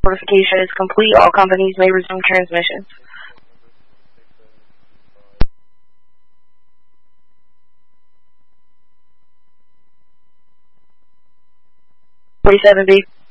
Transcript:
Notification is complete. All companies may resume transmissions. 47B.